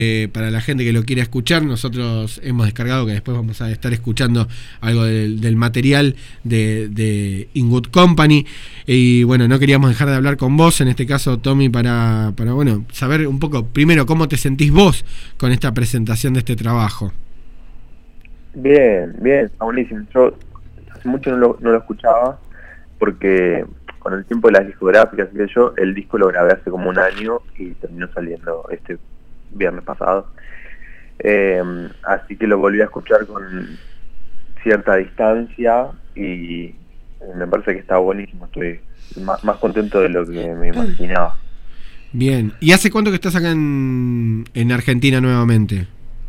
Para la gente que lo quiera escuchar, nosotros hemos descargado, que después vamos a estar escuchando algo del material de In Good Company. Y bueno, no queríamos dejar de hablar con vos, en este caso, Tommy, para bueno, saber un poco, primero, cómo te sentís vos con esta presentación de este trabajo. Bien, está buenísimo. Yo hace mucho no lo escuchaba, porque con el tiempo de las discográficas, el disco lo grabé hace como un año y terminó saliendo este viernes pasado. Así que lo volví a escuchar con cierta distancia y me parece que está buenísimo. Estoy más contento de lo que me imaginaba. Bien. ¿Y hace cuánto que estás acá en Argentina nuevamente?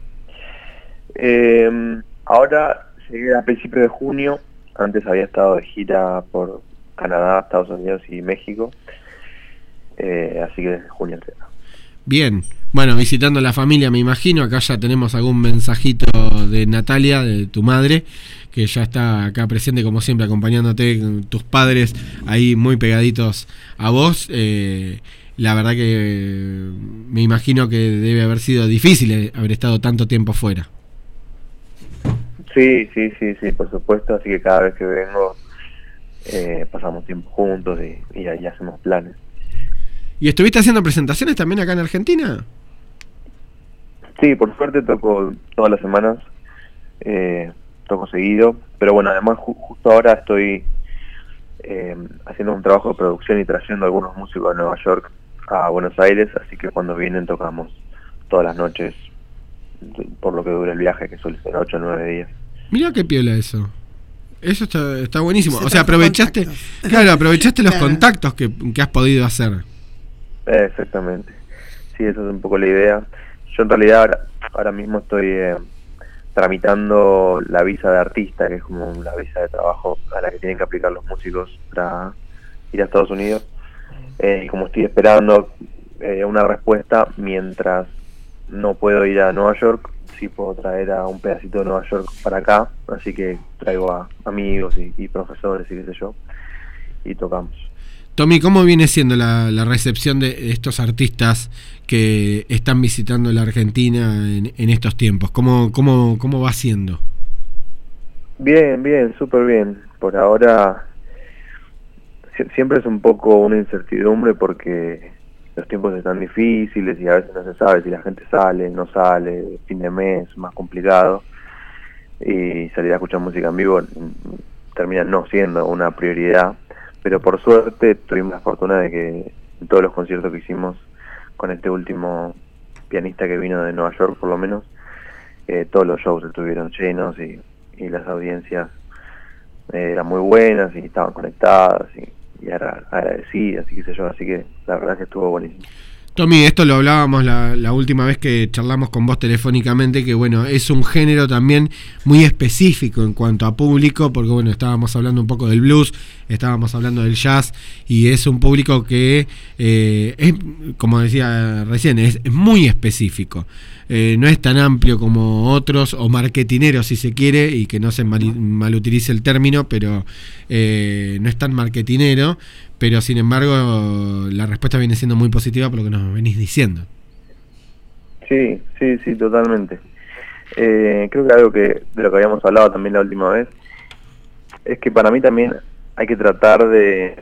Ahora llegué a principios de junio. Antes había estado de gira por Canadá, Estados Unidos y México. Así que desde junio estoy acá. Bien, bueno, visitando a la familia, me imagino. Acá ya tenemos algún mensajito de Natalia, de tu madre, que ya está acá presente como siempre, acompañándote, tus padres ahí muy pegaditos a vos. La verdad que me imagino que debe haber sido difícil haber estado tanto tiempo fuera. Sí, por supuesto. Así que cada vez que vengo pasamos tiempo juntos y ahí hacemos planes. ¿Y estuviste haciendo presentaciones también acá en Argentina? Sí, por suerte toco todas las semanas, toco seguido, pero bueno, además justo ahora estoy haciendo un trabajo de producción y trayendo a algunos músicos de Nueva York a Buenos Aires, así que cuando vienen tocamos todas las noches, por lo que dura el viaje, que suele ser 8 o 9 días. Mirá qué piola eso. Eso está buenísimo. O sea, aprovechaste los contactos que has podido hacer. Exactamente. Sí, esa es un poco la idea. Yo en realidad ahora mismo estoy tramitando la visa de artista, que es como la visa de trabajo a la que tienen que aplicar los músicos para ir a Estados Unidos. Y como estoy esperando una respuesta, mientras no puedo ir a Nueva York, sí puedo traer a un pedacito de Nueva York para acá, así que traigo a amigos y profesores y qué sé yo, y tocamos. Tommy, ¿cómo viene siendo la recepción de estos artistas que están visitando la Argentina en estos tiempos? ¿Cómo va siendo? Bien, súper bien. Por ahora siempre es un poco una incertidumbre porque los tiempos están difíciles y a veces no se sabe si la gente sale, no sale, fin de mes, más complicado. Y salir a escuchar música en vivo termina no siendo una prioridad. Pero por suerte tuvimos la fortuna de que en todos los conciertos que hicimos con este último pianista que vino de Nueva York, por lo menos, todos los shows estuvieron llenos y las audiencias eran muy buenas y estaban conectadas y agradecidas y qué sé yo, así que la verdad es que estuvo buenísimo. Tommy, esto lo hablábamos la última vez que charlamos con vos telefónicamente, que bueno, es un género también muy específico en cuanto a público, porque bueno, estábamos hablando un poco del blues, estábamos hablando del jazz, y es un público que es, como decía recién, es muy específico. No es tan amplio como otros, o marketinero si se quiere, y que no se malutilice el término, pero no es tan marketinero, pero sin embargo la respuesta viene siendo muy positiva por lo que nos venís diciendo. Sí, totalmente. Creo que algo de lo que habíamos hablado también la última vez, es que para mí también hay que tratar de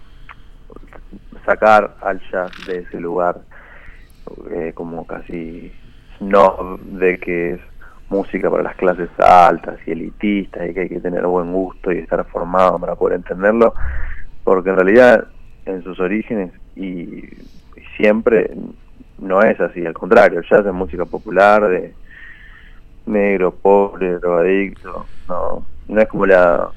sacar al jazz de ese lugar como casi snob, de que es música para las clases altas y elitistas y que hay que tener buen gusto y estar formado para poder entenderlo, porque en realidad en sus orígenes y siempre no es así, al contrario, el jazz es música popular de negro, pobre, drogadicto, no es como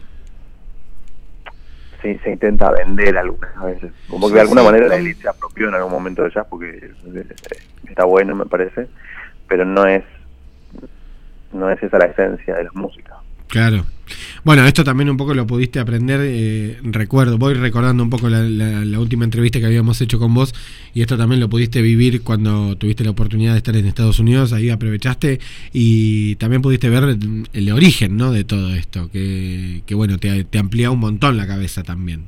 se intenta vender algunas veces, como que de alguna manera la élite se apropió en algún momento del jazz porque está bueno, me parece, pero no es esa la esencia de la música. Claro. Bueno, esto también un poco lo pudiste aprender, voy recordando un poco la última entrevista que habíamos hecho con vos, y esto también lo pudiste vivir cuando tuviste la oportunidad de estar en Estados Unidos, ahí aprovechaste y también pudiste ver el origen, ¿no?, de todo esto, que bueno, te amplía un montón la cabeza también.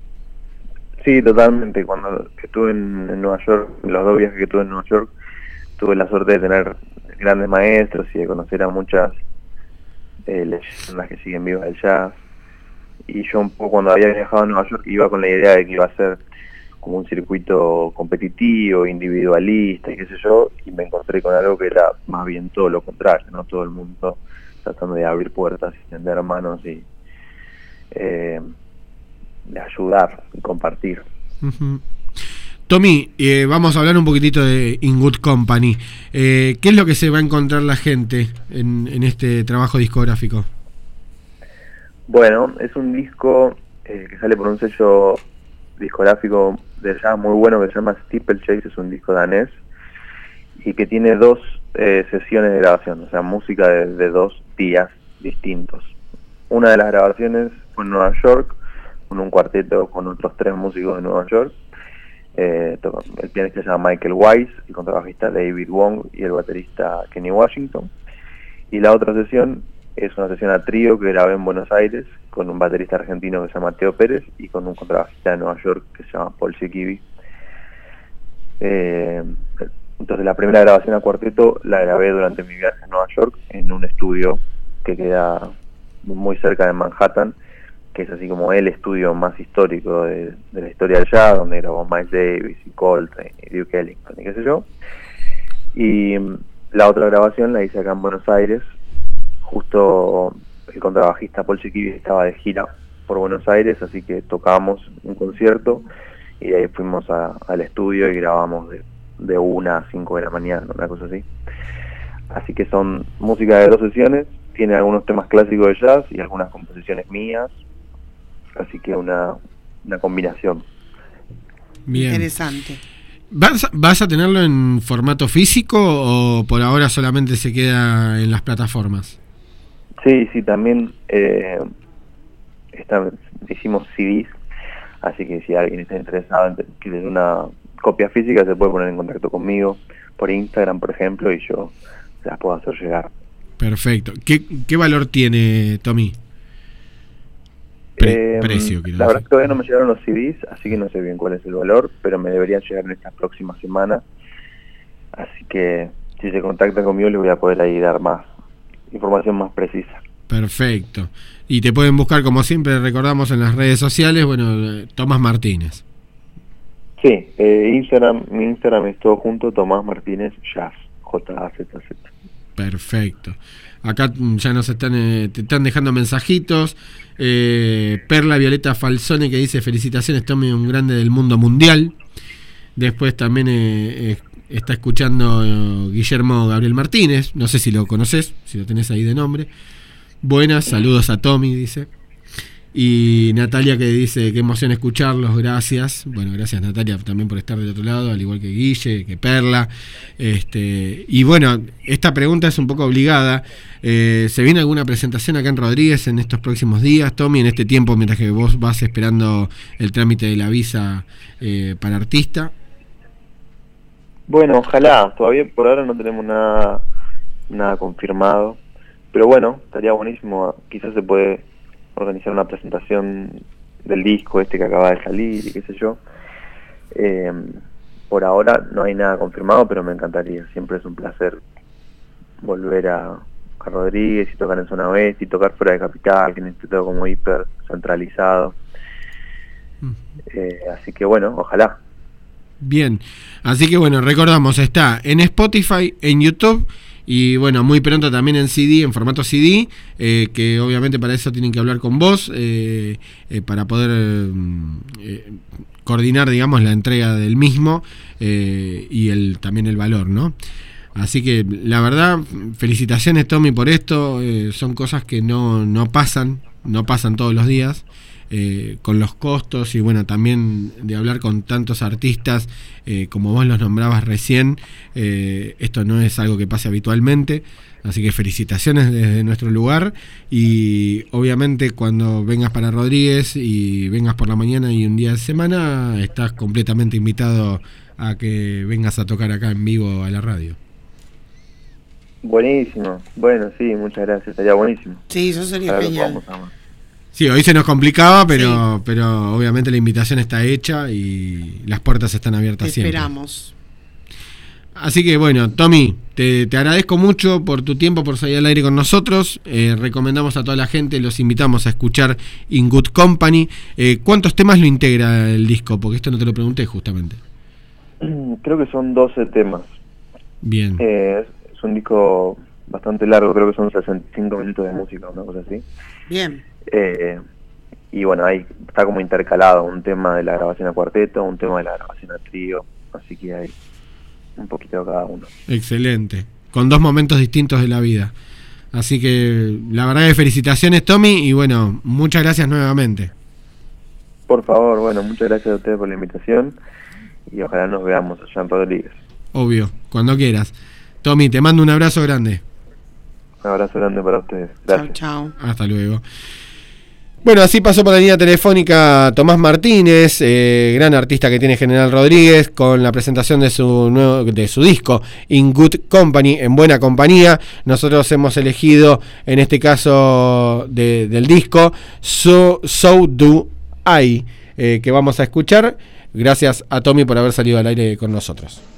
Sí, totalmente. Cuando estuve en Nueva York, los 2 viajes que tuve en Nueva York, tuve la suerte de tener grandes maestros y de conocer a muchas leyendas que siguen vivas del jazz. Y yo un poco cuando había viajado a Nueva York iba con la idea de que iba a ser como un circuito competitivo, individualista y qué sé yo, y me encontré con algo que era más bien todo lo contrario, ¿no? Todo el mundo tratando de abrir puertas y tender manos y de ayudar y compartir. Uh-huh. Tommy, vamos a hablar un poquitito de In Good Company. ¿Qué es lo que se va a encontrar la gente en este trabajo discográfico? Bueno, es un disco que sale por un sello discográfico de jazz muy bueno que se llama Steeplechase, es un disco danés y que tiene 2 sesiones de grabación, o sea, música de 2 días distintos. Una de las grabaciones fue en Nueva York, con un cuarteto con otros 3 músicos de Nueva York. El pianista se llama Michael Weiss, el contrabajista David Wong y el baterista Kenny Washington. Y la otra sesión es una sesión a trío que grabé en Buenos Aires con un baterista argentino que se llama Teo Pérez y con un contrabajista de Nueva York que se llama Paul Shekivi. Entonces la primera grabación a cuarteto la grabé durante mi viaje a Nueva York en un estudio que queda muy cerca de Manhattan, que es así como el estudio más histórico de la historia del jazz, donde grabó Miles Davis y Coltrane y Duke Ellington y qué sé yo. Y la otra grabación la hice acá en Buenos Aires. Justo el contrabajista Paul Shekivi estaba de gira por Buenos Aires, así que tocamos un concierto y de ahí fuimos al estudio y grabamos de 1 a 5 de la mañana, una cosa así. Así que son música de 2 sesiones, tiene algunos temas clásicos de jazz y algunas composiciones mías, así que una combinación. Bien. Interesante. ¿Vas a tenerlo en formato físico o por ahora solamente se queda en las plataformas? Sí, también hicimos CDs, así que si alguien está interesado en quiere una copia física se puede poner en contacto conmigo por Instagram, por ejemplo, y yo se las puedo hacer llegar. Perfecto. ¿Qué valor tiene, Tommy? Precio, quiero la verdad decir. que todavía no me llegaron los CDs, así que no sé bien cuál es el valor, pero me deberían llegar en estas próximas semanas, así que si se contactan conmigo les voy a poder ahí dar más información más precisa. Perfecto. Y te pueden buscar, como siempre recordamos, en las redes sociales, Tomás Martínez. Sí, mi Instagram es todo junto, Tomás Martínez Jazz, J-A-Z-Z. Perfecto. Acá ya te están dejando mensajitos. Perla Violeta Falsone que dice: felicitaciones, Tommy, un grande del mundo mundial. Después también está escuchando Guillermo Gabriel Martínez, no sé si lo conoces, si lo tenés ahí de nombre. Buenas, saludos a Tommy, dice. Y Natalia que dice: qué emoción escucharlos, gracias. Bueno, gracias Natalia también por estar del otro lado, al igual que Guille, que Perla. Y bueno, esta pregunta es un poco obligada. ¿Se viene alguna presentación acá en Rodríguez en estos próximos días, Tommy, en este tiempo mientras que vos vas esperando el trámite de la visa para artista? Bueno, ojalá. Todavía por ahora no tenemos nada confirmado, pero bueno, estaría buenísimo. Quizás se puede organizar una presentación del disco que acaba de salir y qué sé yo. Por ahora no hay nada confirmado, pero me encantaría. Siempre es un placer volver a Rodríguez y tocar en zona oeste y tocar fuera de capital, que esté todo como hiper centralizado. Así que bueno, ojalá. Bien, así que bueno, recordamos, está en Spotify, en YouTube y bueno, muy pronto también en CD, en formato CD, que obviamente para eso tienen que hablar con vos, para poder coordinar, digamos, la entrega del mismo y también el valor, ¿no? Así que la verdad, felicitaciones, Tommy, por esto. Son cosas que no pasan todos los días. Con los costos y bueno, también de hablar con tantos artistas como vos los nombrabas recién, esto no es algo que pase habitualmente, así que felicitaciones desde nuestro lugar y obviamente cuando vengas para Rodríguez y vengas por la mañana y un día de semana, estás completamente invitado a que vengas a tocar acá en vivo a la radio. Buenísimo, bueno, sí, muchas gracias, estaría buenísimo. Sí, eso sería genial. Sí, hoy se nos complicaba, pero obviamente la invitación está hecha y las puertas están abiertas siempre. Esperamos. Así que bueno, Tommy, te agradezco mucho por tu tiempo, por salir al aire con nosotros. Recomendamos a toda la gente, los invitamos a escuchar In Good Company. ¿Cuántos temas lo integra el disco? Porque esto no te lo pregunté justamente. Creo que son 12 temas. Bien. Es un disco bastante largo, creo que son 65 minutos de música, una cosa así. Bien. Y bueno, ahí está como intercalado un tema de la grabación a cuarteto, un tema de la grabación a trío, así que hay un poquito de cada uno. Excelente, con 2 momentos distintos de la vida. Así que la verdad que felicitaciones, Tommy, y bueno, muchas gracias nuevamente. Por favor, bueno, muchas gracias a ustedes por la invitación y ojalá nos veamos allá en Rodríguez. Obvio, cuando quieras. Tommy, te mando un abrazo grande. Un abrazo grande para ustedes. Gracias. Chao, chao. Hasta luego. Bueno, así pasó por la línea telefónica Tomás Martínez, gran artista que tiene General Rodríguez, con la presentación de su disco In Good Company, en buena compañía. Nosotros hemos elegido, en este caso del disco, So Do I, que vamos a escuchar. Gracias a Tommy por haber salido al aire con nosotros.